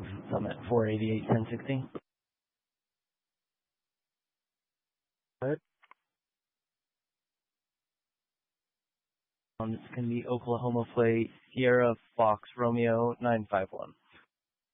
Summit 488-1060. Right. This can be Oklahoma Flight Sierra Fox Romeo 951.